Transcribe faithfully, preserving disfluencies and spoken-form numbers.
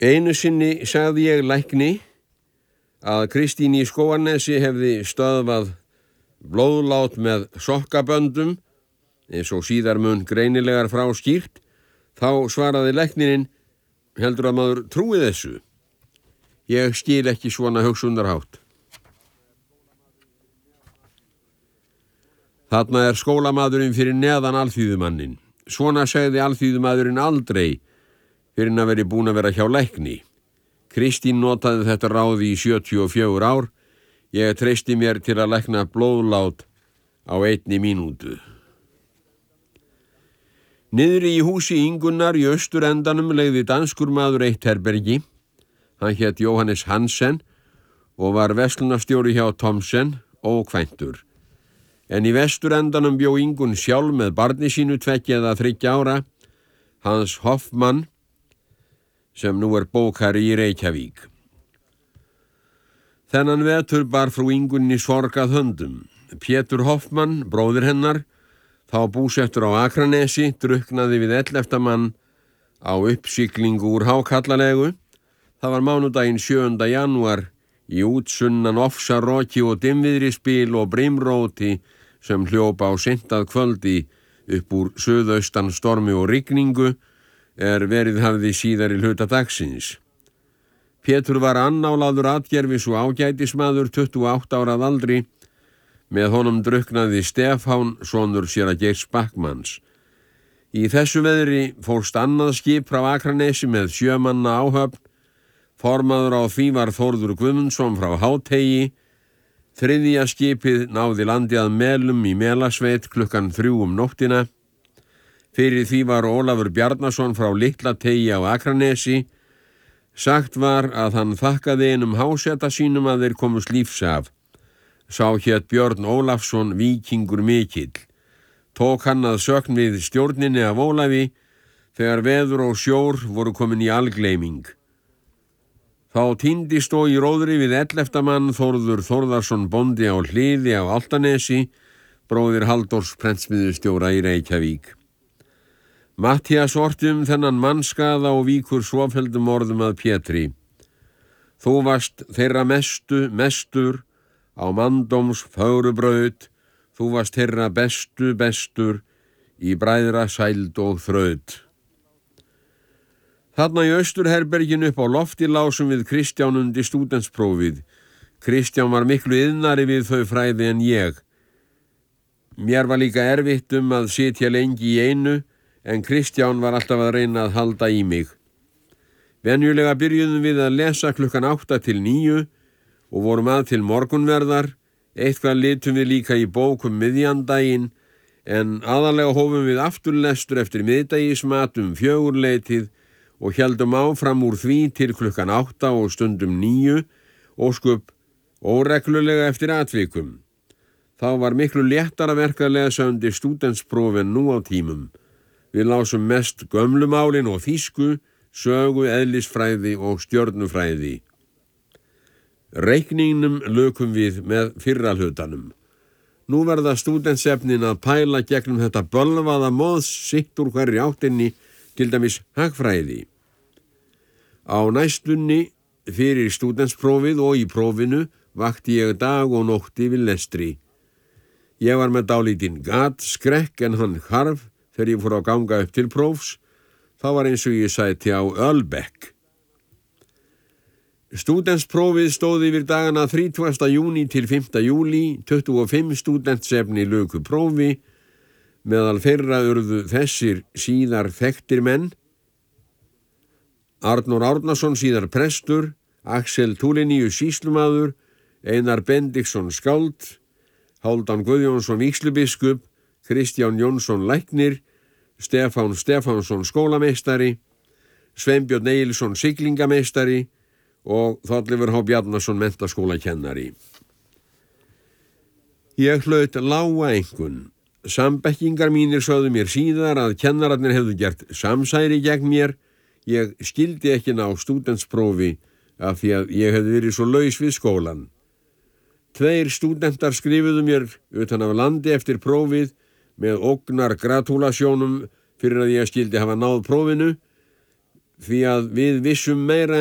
Einu sinni sagði ég lækni að Kristín í Skógarnesi hefði stöðvað blóðlát með sokkaböndum, eins og síðar mun greinilegar frá skýrt, þá svaraði læknirinn: heldur að maður trúi þessu? Ég skil ekki svona hugsunarhátt. Þarna er skólamaðurinn fyrir neðan alþýðumannin. Svona segði alþýðumaðurinn aldrei fyrir að veri búin að vera hjá lækni. Kristín notaði þetta ráð í sjötíu og fjögur ár. Ég treysti mér til að lækna blóðlát á einni mínútu. Niðri í húsi Ingunnar í austurendanum leigði danskur maður eitt herbergi. Hann hét Jóhannes Hansen og var verslunarstjóri hjá Thomsen og kvæntur. En í vesturendanum bjó Ingun sjálf með barni sínu tveggja eða þriggja ára, Hans Hoffmann, sem nú er bókari í Reykjavík. Þennan vetur bar frú Ingunni sorg að höndum. Pétur Hoffmann, bróðir hennar, þá búsettur á Akranesi, drukknaði við ellefta mann á uppsiglingu úr Hákallalegu. Það var mánudaginn sjöunda janúar í útsunnan ofsaroki og dimmviðrispil og brimróti sem hljópa á seintað kvöldi upp úr suðaustan stormi og rigningu er verið hafði síðari hluta dagsins. Pétur var annálaður atgerfis og ágætismaður tuttugu og átta ára að aldri. Með honum drukknaði Stefán, sonur séra Geirs Backmanns. Í þessu veðri fórst annað skip frá Akranesi með sjö manna áhöfn. Formaður á því var Þórður Guðmundsson frá Háteyji. Þriðja skipið náði landi að Melum í Melasveit klukkan þrjú um nóttina. Fyrir því var Ólafur Bjarnason frá Litla-Teigi á Akranesi. Sagt var að hann þakkaði einum háseta sínum að þeir komust lífs af. Sá hét Björn Ólafsson víkingur mikill. Tók hann að sögn við stjórninni af Ólafi þegar veður og sjór voru komin í algleyming. Þá týndist og í róðri við ellefta mann Þórður Þórðarsson bóndi á Hliði á Álftanesi, bróðir Halldórs prentsmiðjustjóra í Reykjavík. Matthías orti um þennan mannskaða og víkur svofelldum orðum að Pétri. Þú varst þeirra mestu, mestur, á manndóms fögrubraut, þú varst þeirra bestu, bestur, í bræðra sæld og þraut. Þarna í austurherberginu upp á lofti lásum við Kristján undir stúdentsprófið. Kristján var miklu iðnari við þau fræði en ég. Mér var líka erfitt um að sitja lengi í einu, en Kristján var alltaf að reyna að halda í mig. Venjulega byrjuðum við að lesa klukkan átta til níu og vorum að til morgunverðar. Eitthvað litum við líka í bókum miðjandaginn, en aðalega hófum við afturlestur eftir miðdegismat um fjögurleytið og héldum áfram úr því til klukkan átta og stundum níu, ósköp óreglulega eftir atvikum. Þá var miklu léttara verk að lesa undir stúdentspróf en nú á tímum. Við lásum mest gömlumálin og þýsku, sögu, eðlisfræði og stjörnufræði. Reikningnum lökum við með fyrra hlutanum. Nú verða stúdentsefnin að pæla gegnum þetta bölvaða móðs sitt úr hverri áttinni, til dæmis hagfræði. Á næstunni fyrir stúdentsprófið og í prófinu vakti ég dag og nótti við lestri. Ég var með dálítinn gat, skrekk en hann hvarf þegar ég fór að ganga upp til prófs. Þá var eins og ég sæti á Ölbekk. Stúdentsprófið stóð yfir dagana þrítugasta júní til fimmta júlí, tuttugu og fimm stúdentsefni luku prófi, meðal þeirra urðu þessir síðar þekktir menn: Arnór Árnason síðar prestur, Axel Tulinius sýslumaður, Einar Bendiksson skáld, Hálfdán Guðjónsson vígslubiskup, Kristján Jónsson læknir, Stefán Stefánsson skólameistari, Sveinbjörn Egilsson siglingameistari og Þorleifur H. Bjarnason menntaskólakennari. Ég hlaut lága einkunn. Sambekkingar mínir sögðu mér síðar að kennararnir hefðu gert samsæri gegn mér. Ég skildi ekki ná stúdentsprófi af því að ég hefði verið svo laus við skólan. Tveir stúdentar skrifuðu mér utan af landi eftir prófið með ógnar gratulasjónum fyrir að ég skildi hafa náð prófinu. því að við vissum meira